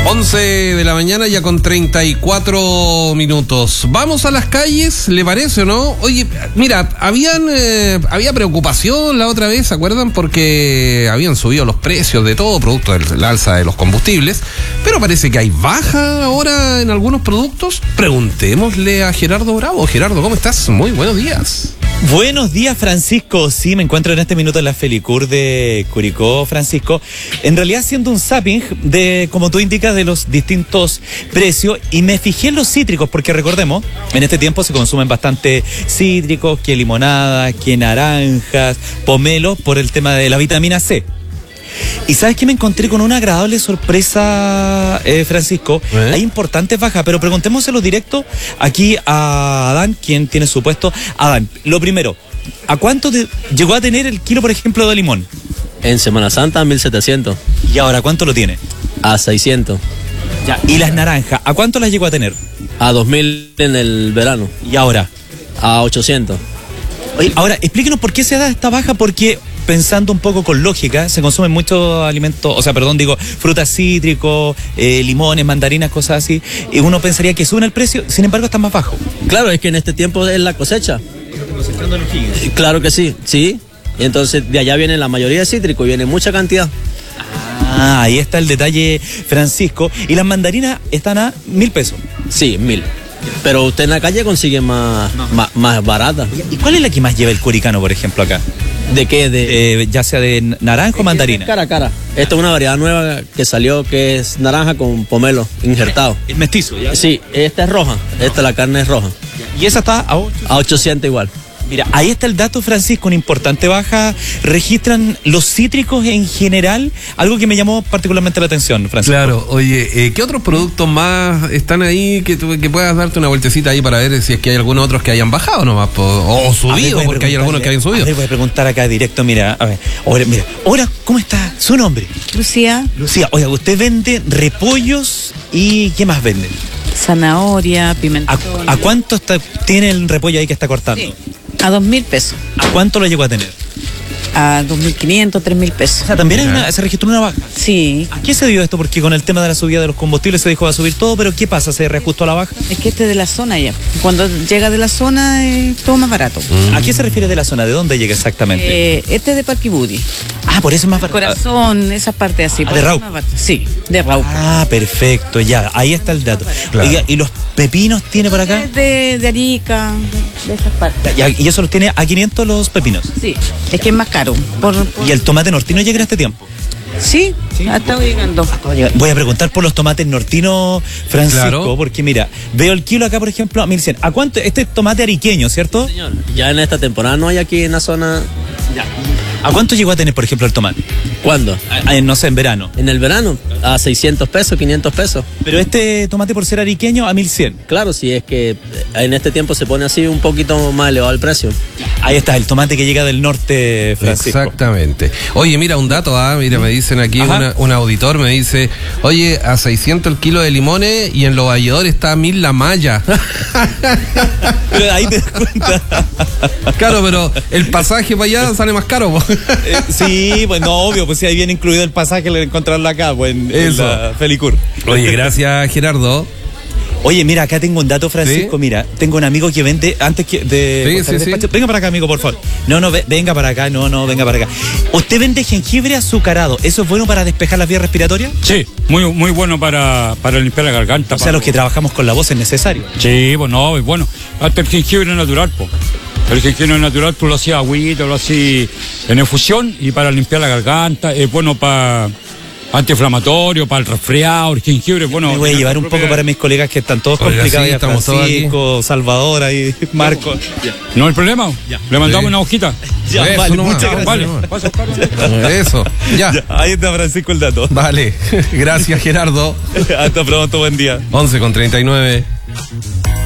11 de la mañana ya con 34 minutos. Vamos a las calles, ¿le parece o no? Oye, mira, había preocupación la otra vez, ¿se acuerdan? Porque habían subido los precios de todo, producto del alza de los combustibles, pero parece que hay baja ahora en algunos productos. Preguntémosle a Gerardo Bravo. Gerardo, ¿cómo estás? Muy buenos días. Buenos días, Francisco. Sí, me encuentro en este minuto en la Felicur de Curicó, Francisco. En realidad haciendo un zapping de, como tú indicas, de los distintos precios, y me fijé en los cítricos, porque recordemos, en este tiempo se consumen bastante cítricos, que limonada, que naranjas, pomelos, por el tema de la vitamina C. Y ¿sabes qué? Me encontré con una agradable sorpresa, Francisco. Hay importantes bajas, pero preguntémoselo directo aquí a Adán, quien tiene su puesto. Adán, lo primero, ¿a cuánto llegó a tener el kilo, por ejemplo, de limón? En Semana Santa, 1.700. ¿Y ahora cuánto lo tiene? A 600. Ya. ¿Y las naranjas, a cuánto las llegó a tener? A 2.000 en el verano. ¿Y ahora? A 800. Oye, ahora, explíquenos por qué se da esta baja, porque pensando un poco con lógica, se consumen muchos alimentos, frutas cítricos, limones, mandarinas, cosas así, y uno pensaría que suben el precio, sin embargo está más bajo. Claro, es que en este tiempo es la cosecha. Cosechando los higos. Claro que sí, sí. Y entonces de allá viene la mayoría de cítricos, viene mucha cantidad. Ah, ahí está el detalle, Francisco. Y las mandarinas están a 1.000 pesos. Sí, 1.000. Pero usted en la calle consigue más barata. ¿Y cuál es la que más lleva el curicano, por ejemplo, acá? ¿De qué? Ya sea de naranja o mandarina. Cara a cara. Esta es una variedad nueva que salió, que es naranja con pomelo injertado. ¿Es mestizo ya? Sí, esta es roja. La carne es roja. ¿Y esa está a 800? A 800 igual. Mira, ahí está el dato, Francisco, una importante baja. Registran los cítricos en general, algo que me llamó particularmente la atención, Francisco. Claro, oye, ¿qué otros productos más están ahí que puedas darte una vueltecita ahí para ver si es que hay algunos otros que hayan bajado nomás o subido, porque hay algunos que hayan subido? Voy a preguntar acá directo, mira, ahora, ¿cómo está su nombre? Lucía. Lucía, oiga, usted vende repollos y ¿qué más vende? Zanahoria, pimentón. ¿A cuánto tiene el repollo ahí que está cortando? Sí. A 2.000 pesos. ¿A cuánto lo llegó a tener? A 2.500, 3.000 pesos. O sea, también se registró una baja. Sí. ¿A qué se dio esto? Porque con el tema de la subida de los combustibles se dijo va a subir todo, pero ¿qué pasa? ¿Se reajustó la baja? Es que este es de la zona ya. Cuando llega de la zona es todo más barato. ¿A qué se refiere de la zona? ¿De dónde llega exactamente? Este es de Parquibudi. Ah, por eso es más barato. Corazón, esa parte así. ¿De Rauco? Sí, de Rauco. Ah, perfecto, ya. Ahí está el dato. Claro. Oiga, ¿y los pepinos tiene por acá? Es de Arica, de esas partes. ¿Y eso los tiene a 500 los pepinos? Sí, es que es más caro. ¿Y el tomate nortino llega en este tiempo? Sí, ha estado llegando. Voy a preguntar por los tomates nortinos, Francisco, Claro. porque mira, veo el kilo acá, por ejemplo, a 1.100. ¿A cuánto? Este es tomate ariqueño, ¿cierto? Señor, ya en esta temporada no hay aquí en la zona. ¿A cuánto llegó a tener, por ejemplo, el tomate? ¿Cuándo? No sé, en verano. En el verano, a 600 pesos, 500 pesos. Pero este tomate, por ser ariqueño, a 1.100. Claro, si es que en este tiempo se pone así un poquito más elevado el precio. Ahí está, el tomate que llega del norte, Francisco. Exactamente. Oye, mira, un dato, mira, me dicen aquí, un auditor me dice, oye, a 600 el kilo de limones y en los valledores está a 1.000 la malla. Pero ahí te das cuenta. Claro, pero el pasaje para allá sale más caro, po. Sí, pues no, obvio, pues sí, ahí viene incluido el pasaje de encontrarlo acá, pues en la Felicur. Oye, gracias, Gerardo. Oye, mira, acá tengo un dato, Francisco. ¿Sí? Mira, tengo un amigo que vende antes que de Sí. Venga para acá, amigo, por favor. Venga para acá, venga para acá. ¿Usted vende jengibre azucarado? ¿Eso es bueno para despejar las vías respiratorias? Sí, muy bueno para limpiar la garganta. O sea, los que trabajamos con la voz es necesario. Sí, pues no, es bueno. Hasta el jengibre natural, pues. El jengibre natural tú lo hacías agüita, lo hacías en infusión y para limpiar la garganta. Es bueno para antiinflamatorio, para el resfriado, el jengibre, bueno. Me voy a llevar un poco para mis colegas que están todos complicados. Sí, estamos Francisco, Salvador, ahí, Marco. No hay problema, le mandamos una hojita. Ya, Eso vale, nomás. muchas gracias. Vale, pasa, pasa. Eso, ya. Ahí está, Francisco, el dato. Vale, gracias, Gerardo. Hasta pronto, buen día. 11:39.